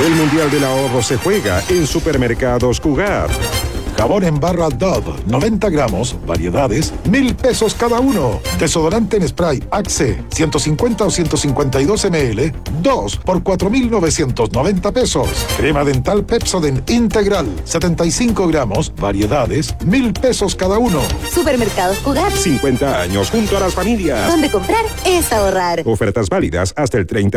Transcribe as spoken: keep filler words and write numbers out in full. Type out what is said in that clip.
El Mundial del Ahorro se juega en Supermercados Cugat. Jabón en barra Dove, noventa gramos, variedades, mil pesos cada uno. Desodorante en spray Axe, ciento cincuenta o ciento cincuenta y dos mililitros, dos por cuatro mil novecientos noventa pesos. Crema dental Pepsodent Integral, setenta y cinco gramos, variedades, mil pesos cada uno. Supermercados Cugat. cincuenta años junto a las familias. Donde comprar es ahorrar. Ofertas válidas hasta el treinta